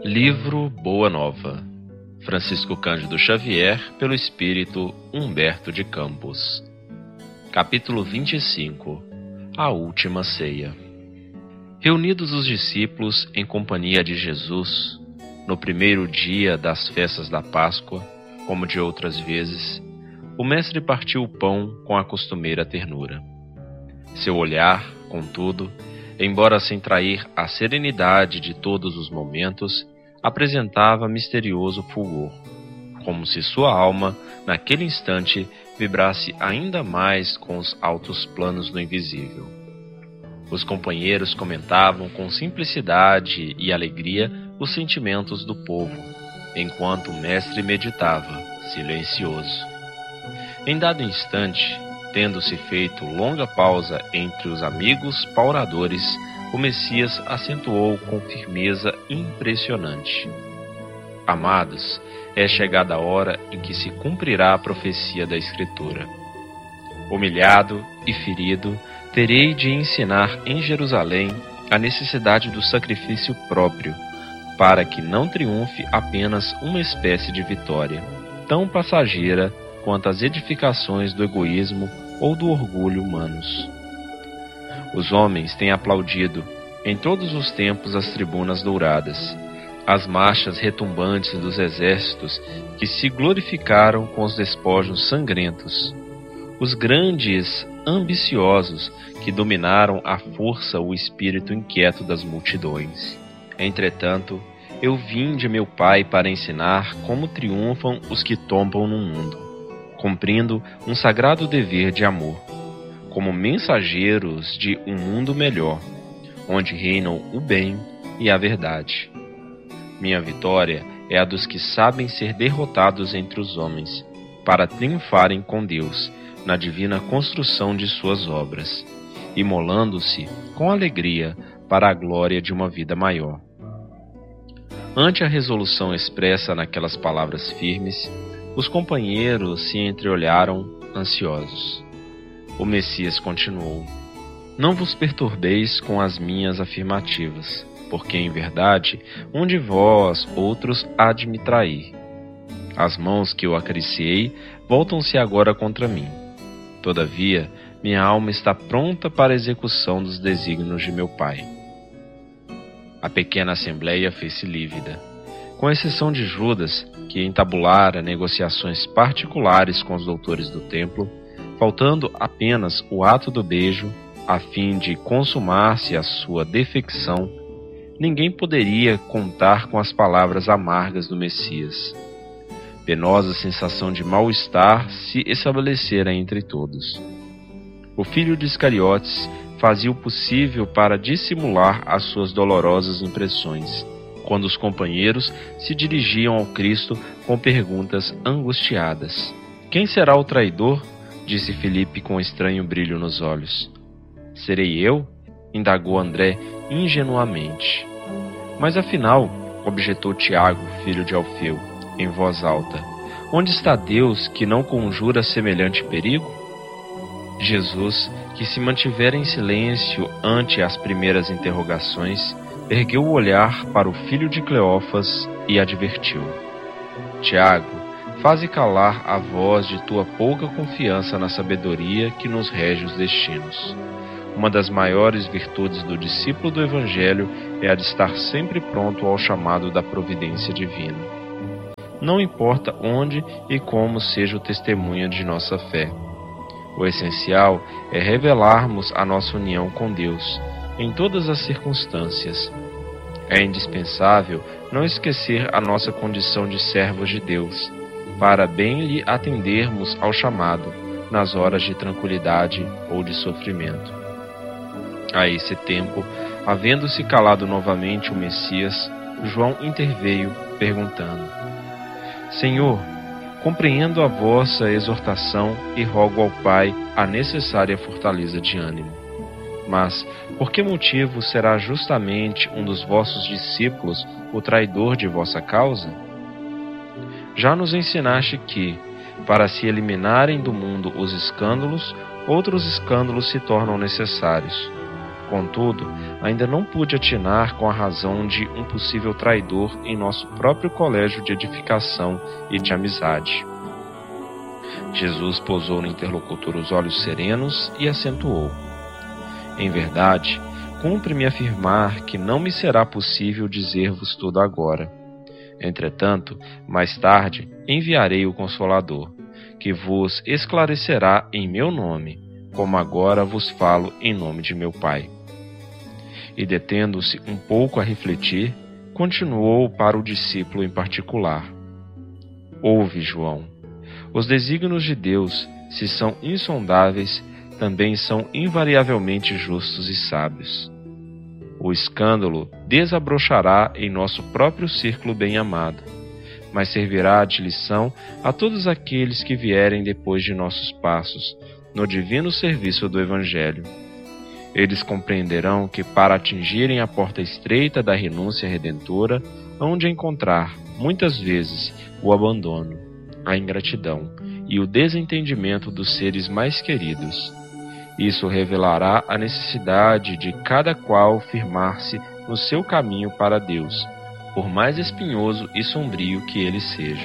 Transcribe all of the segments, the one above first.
Livro Boa Nova, Francisco Cândido Xavier, pelo Espírito Humberto de Campos. Capítulo 25. A Última Ceia. Reunidos os discípulos em companhia de Jesus, no primeiro dia das festas da Páscoa, como de outras vezes, o mestre partiu o pão com a costumeira ternura. Seu olhar, contudo, embora sem trair a serenidade de todos os momentos, apresentava misterioso fulgor, como se sua alma, naquele instante, vibrasse ainda mais com os altos planos do invisível. Os companheiros comentavam com simplicidade e alegria os sentimentos do povo, enquanto o mestre meditava, silencioso. Em dado instante, tendo-se feito longa pausa entre os amigos pauradores, o Messias acentuou com firmeza impressionante: Amados, é chegada a hora em que se cumprirá a profecia da Escritura. Humilhado e ferido, terei de ensinar em Jerusalém a necessidade do sacrifício próprio, para que não triunfe apenas uma espécie de vitória, tão passageira quanto as edificações do egoísmo ou do orgulho humanos. Os homens têm aplaudido, em todos os tempos, as tribunas douradas, as marchas retumbantes dos exércitos que se glorificaram com os despojos sangrentos, os grandes ambiciosos que dominaram à força o espírito inquieto das multidões. Entretanto, eu vim de meu Pai para ensinar como triunfam os que tombam no mundo, cumprindo um sagrado dever de amor, como mensageiros de um mundo melhor, onde reinam o bem e a verdade. Minha vitória é a dos que sabem ser derrotados entre os homens, para triunfarem com Deus na divina construção de suas obras, imolando-se com alegria para a glória de uma vida maior. Ante a resolução expressa naquelas palavras firmes, os companheiros se entreolharam ansiosos. O Messias continuou: Não vos perturbeis com as minhas afirmativas, porque, em verdade, um de vós outros há de me trair. As mãos que eu acariciei voltam-se agora contra mim. Todavia, minha alma está pronta para a execução dos desígnios de meu Pai. A pequena assembleia fez-se lívida. Com exceção de Judas, que entabulara negociações particulares com os doutores do templo, faltando apenas o ato do beijo, a fim de consumar-se a sua defecção, ninguém poderia contar com as palavras amargas do Messias. Penosa sensação de mal-estar se estabelecera entre todos. O filho de Iscariotes fazia o possível para dissimular as suas dolorosas impressões, quando os companheiros se dirigiam ao Cristo com perguntas angustiadas. Quem será o traidor? Disse Filipe com estranho brilho nos olhos. Serei eu? Indagou André ingenuamente. Mas afinal, objetou Tiago, filho de Alfeu, em voz alta, onde está Deus que não conjura semelhante perigo? Jesus, que se mantivera em silêncio ante as primeiras interrogações, ergueu o olhar para o filho de Cleófas e advertiu: Tiago, faze calar a voz de tua pouca confiança na sabedoria que nos rege os destinos. Uma das maiores virtudes do discípulo do Evangelho é a de estar sempre pronto ao chamado da providência divina. Não importa onde e como seja o testemunho de nossa fé. O essencial é revelarmos a nossa união com Deus em todas as circunstâncias. É indispensável não esquecer a nossa condição de servos de Deus, para bem lhe atendermos ao chamado nas horas de tranquilidade ou de sofrimento. A esse tempo, havendo-se calado novamente o Messias, João interveio, perguntando: Senhor, compreendo a vossa exortação e rogo ao Pai a necessária fortaleza de ânimo. Mas, por que motivo será justamente um dos vossos discípulos o traidor de vossa causa? Já nos ensinaste que, para se eliminarem do mundo os escândalos, outros escândalos se tornam necessários. Contudo, ainda não pude atinar com a razão de um possível traidor em nosso próprio colégio de edificação e de amizade. Jesus pousou no interlocutor os olhos serenos e acentuou: Em verdade, cumpre-me afirmar que não me será possível dizer-vos tudo agora. Entretanto, mais tarde enviarei o Consolador, que vos esclarecerá em meu nome, como agora vos falo em nome de meu Pai. E detendo-se um pouco a refletir, continuou para o discípulo em particular: Ouve, João, os desígnios de Deus, se são insondáveis, também são invariavelmente justos e sábios. O escândalo desabrochará em nosso próprio círculo bem-amado, mas servirá de lição a todos aqueles que vierem depois de nossos passos no divino serviço do Evangelho. Eles compreenderão que, para atingirem a porta estreita da renúncia redentora, hão de encontrar, muitas vezes, o abandono, a ingratidão e o desentendimento dos seres mais queridos. Isso revelará a necessidade de cada qual firmar-se no seu caminho para Deus, por mais espinhoso e sombrio que ele seja.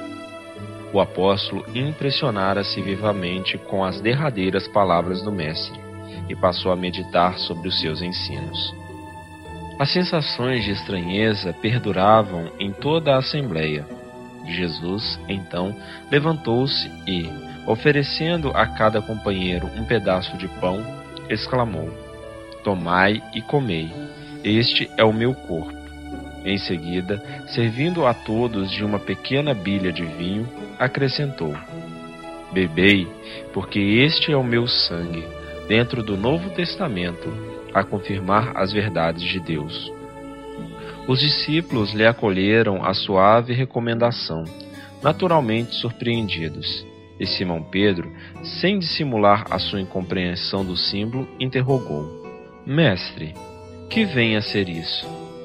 O apóstolo impressionara-se vivamente com as derradeiras palavras do Mestre e passou a meditar sobre os seus ensinos. As sensações de estranheza perduravam em toda a assembleia. Jesus, então, levantou-se e, oferecendo a cada companheiro um pedaço de pão, exclamou: Tomai e comei, este é o meu corpo. Em seguida, servindo a todos de uma pequena bilha de vinho, acrescentou: Bebei, porque este é o meu sangue, dentro do Novo Testamento, a confirmar as verdades de Deus. Os discípulos lhe acolheram a suave recomendação, naturalmente surpreendidos, e Simão Pedro, sem dissimular a sua incompreensão do símbolo, interrogou: Mestre, que vem a ser isso?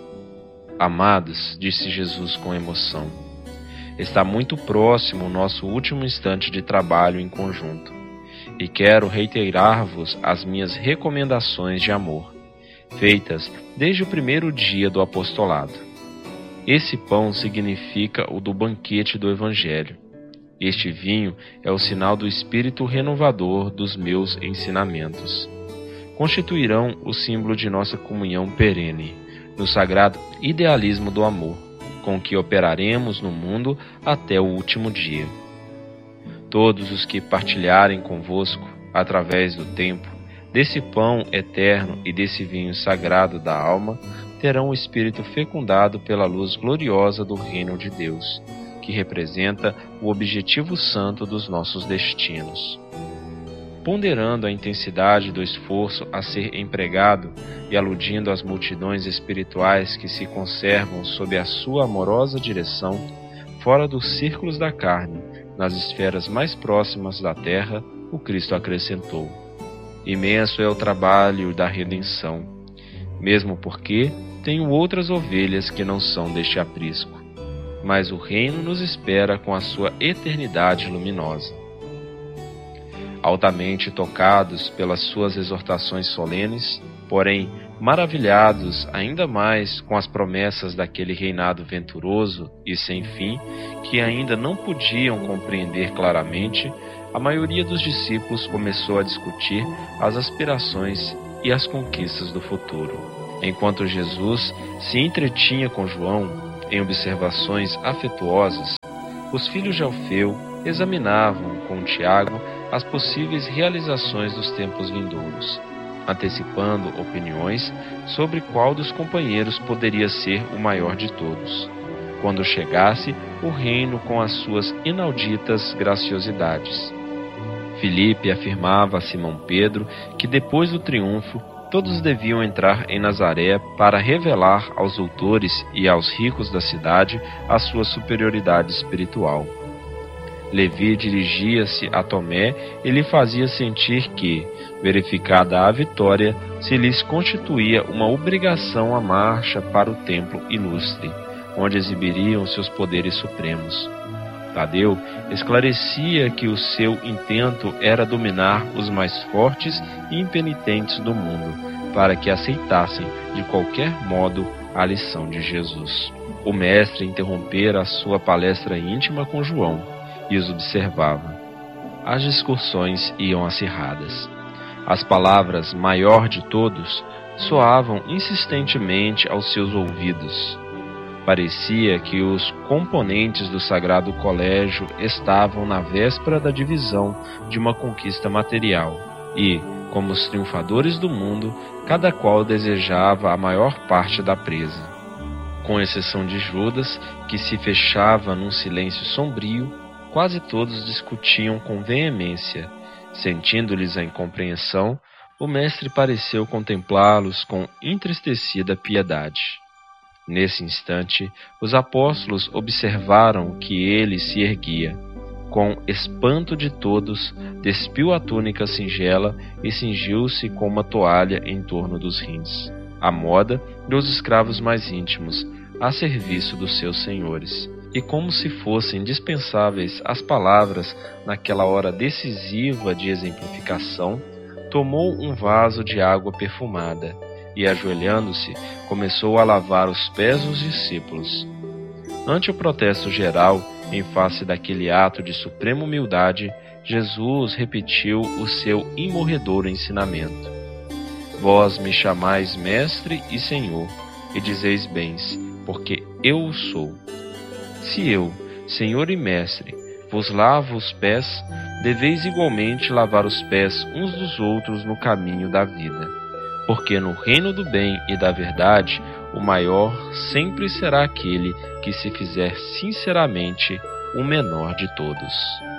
Amados, disse Jesus com emoção, está muito próximo o nosso último instante de trabalho em conjunto, e quero reiterar-vos as minhas recomendações de amor, feitas desde o primeiro dia do apostolado. Esse pão significa o do banquete do Evangelho. Este vinho é o sinal do espírito renovador dos meus ensinamentos. Constituirão o símbolo de nossa comunhão perene, no sagrado idealismo do amor, com que operaremos no mundo até o último dia. Todos os que partilharem convosco, através do tempo, desse pão eterno e desse vinho sagrado da alma, terão o espírito fecundado pela luz gloriosa do reino de Deus, que representa o objetivo santo dos nossos destinos. Ponderando a intensidade do esforço a ser empregado e aludindo às multidões espirituais que se conservam sob a sua amorosa direção, fora dos círculos da carne, nas esferas mais próximas da terra, o Cristo acrescentou: Imenso é o trabalho da redenção, mesmo porque tenho outras ovelhas que não são deste aprisco, mas o reino nos espera com a sua eternidade luminosa. Altamente tocados pelas suas exortações solenes, porém maravilhados ainda mais com as promessas daquele reinado venturoso e sem fim, que ainda não podiam compreender claramente, a maioria dos discípulos começou a discutir as aspirações e as conquistas do futuro. Enquanto Jesus se entretinha com João em observações afetuosas, os filhos de Alfeu examinavam com Tiago as possíveis realizações dos tempos vindouros, antecipando opiniões sobre qual dos companheiros poderia ser o maior de todos, quando chegasse o reino com as suas inauditas graciosidades. Filipe afirmava a Simão Pedro que depois do triunfo todos deviam entrar em Nazaré para revelar aos doutores e aos ricos da cidade a sua superioridade espiritual. Levi dirigia-se a Tomé e lhe fazia sentir que, verificada a vitória, se lhes constituía uma obrigação a marcha para o templo ilustre, onde exibiriam seus poderes supremos. Tadeu esclarecia que o seu intento era dominar os mais fortes e impenitentes do mundo, para que aceitassem de qualquer modo a lição de Jesus. O mestre interrompera a sua palestra íntima com João e os observava. As discussões iam acirradas. As palavras "maior de todos" soavam insistentemente aos seus ouvidos. Parecia que os componentes do Sagrado Colégio estavam na véspera da divisão de uma conquista material e, como os triunfadores do mundo, cada qual desejava a maior parte da presa. Com exceção de Judas, que se fechava num silêncio sombrio, quase todos discutiam com veemência. Sentindo-lhes a incompreensão, o mestre pareceu contemplá-los com entristecida piedade. Nesse instante, os apóstolos observaram que ele se erguia. Com espanto de todos, despiu a túnica singela e cingiu-se com uma toalha em torno dos rins, à moda dos escravos mais íntimos, a serviço dos seus senhores. E como se fossem indispensáveis as palavras naquela hora decisiva de exemplificação, tomou um vaso de água perfumada e, ajoelhando-se, começou a lavar os pés dos discípulos. Ante o protesto geral, em face daquele ato de suprema humildade, Jesus repetiu o seu imorredouro ensinamento. Vós me chamais Mestre e Senhor, e dizeis bens, porque eu o sou. Se eu, Senhor e Mestre, vos lavo os pés, deveis igualmente lavar os pés uns dos outros no caminho da vida. Porque no reino do bem e da verdade, o maior sempre será aquele que se fizer sinceramente o menor de todos.